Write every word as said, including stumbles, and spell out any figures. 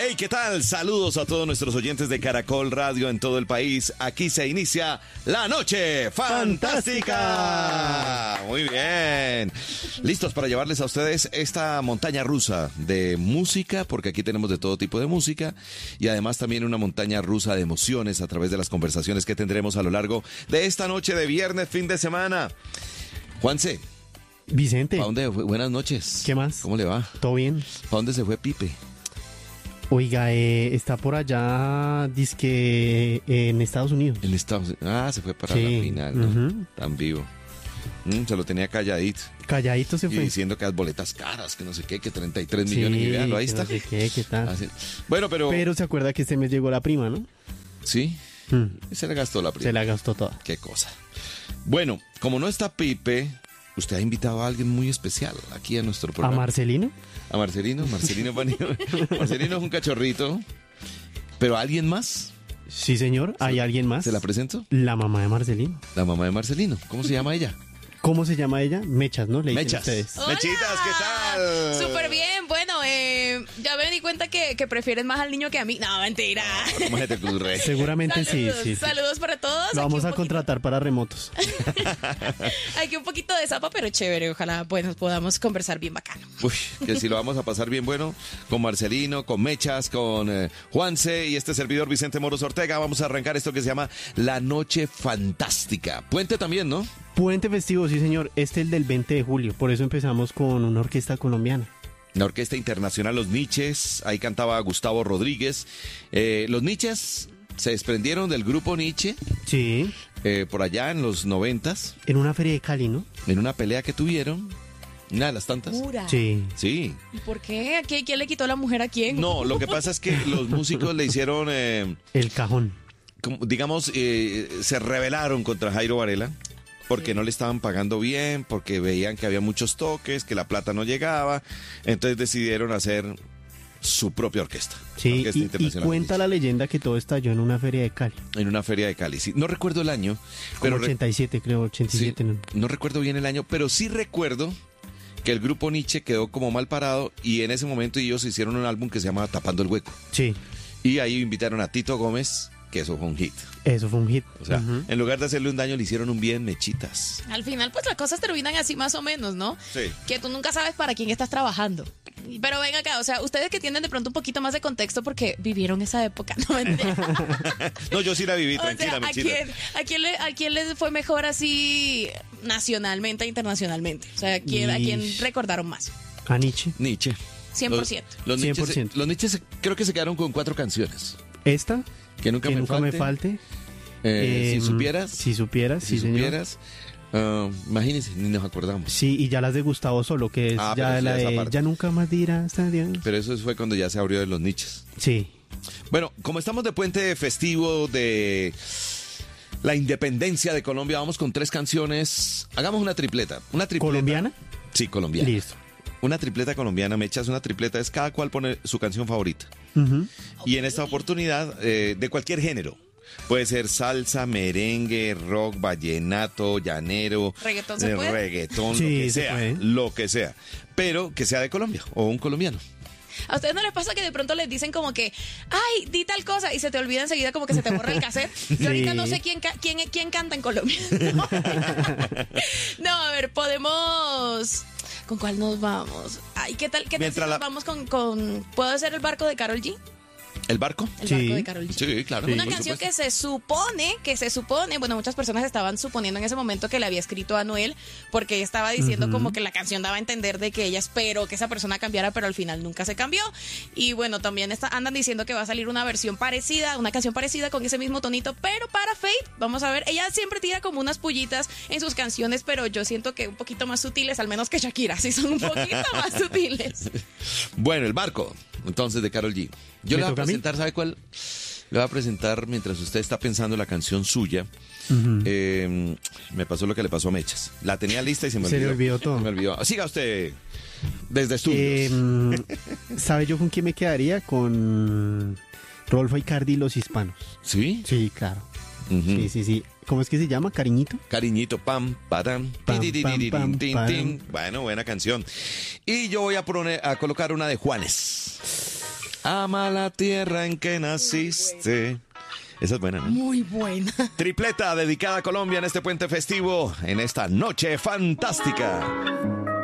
Hey, ¿qué tal? Saludos a todos nuestros oyentes de Caracol Radio en todo el país. Aquí se inicia La Noche Fantástica. Muy bien. Listos para llevarles a ustedes esta montaña rusa de música, porque aquí tenemos de todo tipo de música y además también una montaña rusa de emociones a través de las conversaciones que tendremos a lo largo de esta noche de viernes, fin de semana. Juanse. Vicente. ¿Para dónde fue? Buenas noches. ¿Qué más? ¿Cómo le va? ¿Todo bien? ¿Para dónde se fue Pipe? Oiga, eh, está por allá, dizque eh, en Estados Unidos. En Estados Unidos. Ah, se fue para Sí. la final, ¿no? Uh-huh. Tan vivo. Mm, se lo tenía calladito. Calladito se Y fue. diciendo que las boletas caras, que no sé qué, que treinta y tres Sí, millones. Y véanlo, ahí que está. no sé qué, qué tal. Así. Bueno, pero... Pero se acuerda que este mes llegó la prima, ¿no? Sí, Mm, se le gastó la prima. Se la gastó toda. Qué cosa. Bueno, como no está Pipe, usted ha invitado a alguien muy especial aquí a nuestro ¿A programa. Marcelino? A Marcelino. Marcelino Panino. Marcelino es un cachorrito. ¿Pero alguien más? Sí, señor. ¿Hay alguien más? ¿Se la presento? La mamá de Marcelino. La mamá de Marcelino. ¿Cómo se llama ella? ¿Cómo se llama ella? Mechas, ¿no? Le dicen Mechas. ustedes. Hola. Mechitas, ¿qué tal? Súper bien. Bueno, eh, ya me di cuenta que, que prefieren más al niño que a mí. No, mentira. ¿Cómo se te ocurre? Seguramente sí, Saludos, sí, sí. saludos para todos. Lo Aquí vamos un a poquito- contratar para remotos. Aquí un poquito de zapa, pero chévere. Ojalá pues, podamos conversar bien bacano. Uy, que si lo vamos a pasar bien bueno, con Marcelino, con Mechas, con eh, Juanse y este servidor Vicente Moros Ortega. Vamos a arrancar esto que se llama La Noche Fantástica. Puente también, ¿no? Puente festivo, sí, señor. Este es el del veinte de julio. Por eso empezamos con una orquesta colombiana. La Orquesta Internacional Los Niches, ahí cantaba Gustavo Rodríguez. Eh, los Niches se desprendieron del grupo Nietzsche Sí. eh, por allá en los noventas, En una feria de Cali, ¿no? en una pelea que tuvieron, una de las tantas. Pura. Sí. Sí. ¿Y por qué? ¿A quién, quién le quitó la mujer a quién? No, lo que pasa es que los músicos le hicieron, eh, El cajón. como, digamos, eh, se rebelaron contra Jairo Varela. Porque no le estaban pagando bien, porque veían que había muchos toques, que la plata no llegaba. Entonces decidieron hacer su propia orquesta. Sí, Orquesta y, y Internacional cuenta la leyenda que todo estalló en una feria de Cali. en una feria de Cali. Sí, no recuerdo el año, Como pero re- ochenta y siete, creo, ochenta y siete. sí, ¿no? no recuerdo bien el año, pero sí recuerdo que el grupo Nietzsche quedó como mal parado y en ese momento ellos hicieron un álbum que se llama Tapando el Hueco. Sí, Y ahí invitaron a Tito Gómez, que eso fue un hit. eso fue un hit. O sea, Ujú. en lugar de hacerle un daño, le hicieron un bien, Mechitas. Al final, pues las cosas terminan así más o menos, ¿no? Sí. Que tú nunca sabes para quién estás trabajando. Pero ven acá, o sea, ustedes que tienen de pronto un poquito más de contexto porque vivieron esa época, no mentira. No, yo sí la viví, O sea, tranquila, ¿a Mechitas. quién, a, quién le, ¿a quién les fue mejor así nacionalmente e internacionalmente? O sea, ¿a quién, ¿a quién Ish. recordaron más? A Nietzsche. Nietzsche. cien por ciento. Los, los cien Nietzsche por se- ciento. los Nietzsche se- creo que se quedaron con cuatro canciones. Esta, Que nunca, que me, nunca falte. me falte. Eh, Em, si supieras. Si supieras, si sí, señor. supieras. ah, imagínense, ni nos acordamos. Sí, y ya las de Gustavo Solo, que es Ah, pero ya sí, la esa de parte. Ya nunca más dirás adiós. Pero eso fue cuando ya se abrió de los nichos. Sí. Bueno, como estamos de puente festivo de la independencia de Colombia, vamos con tres canciones. Hagamos una tripleta. Una tripleta. ¿Colombiana? Sí, colombiana. Listo. Una tripleta colombiana, me echas una tripleta, es cada cual pone su canción favorita. Ujú. Y en esta oportunidad, eh, de cualquier género. Puede ser salsa, merengue, rock, vallenato, llanero, ¿Reggaetón se eh, puede? reggaetón, Sí, lo que se sea, puede. lo que sea. Pero que sea de Colombia o un colombiano. ¿A ustedes no les pasa que de pronto les dicen como que, ay, di tal cosa y se te olvida enseguida como que se te borra el cassette? Yo ahorita no sé quién, ca- quién, quién canta en Colombia. No. No, a ver, podemos... ¿Con cuál nos vamos? Ay, ¿qué tal, qué tal si Mientras nos la- vamos con, con... ¿Puedo hacer el barco de Karol G? ¿El barco? El Sí. barco de Karol G. Sí, claro. Una por canción supuesto. que se supone, que se supone, bueno, muchas personas estaban suponiendo en ese momento que le había escrito a Anuel, porque ella estaba diciendo Ujú. como que la canción daba a entender de que ella esperó que esa persona cambiara, pero al final nunca se cambió. Y bueno, también está, andan diciendo que va a salir una versión parecida, una canción parecida con ese mismo tonito, pero para Faith, vamos a ver, ella siempre tira como unas pullitas en sus canciones, pero yo siento que un poquito más sutiles, al menos que Shakira, sí son un poquito más sutiles. Bueno, el barco, entonces, de Karol G. Yo ¿Me le voy a toca a mí? presentar, ¿sabe cuál? Le voy a presentar mientras usted está pensando la canción suya. Ujú. Eh, me pasó lo que le pasó a Mechas. La tenía lista y se me Se le olvidó. olvidó todo. Se me olvidó. Siga usted desde estudios. Em, ¿Sabe yo con quién me quedaría? Con Rodolfo Icardi y los hispanos. ¿Sí? Sí, claro. Ujú. Sí, sí, sí. ¿Cómo es que se llama? ¿Cariñito? Cariñito, pam, patam, Pam, ti, ti, ti, pam, ti, pam, tin, pam. tin. Bueno, buena canción. Y yo voy a, poner, a colocar una de Juanes. Ama la tierra en que naciste. Esa es buena, ¿no? Muy buena. Tripleta dedicada a Colombia en este puente festivo, en esta noche fantástica.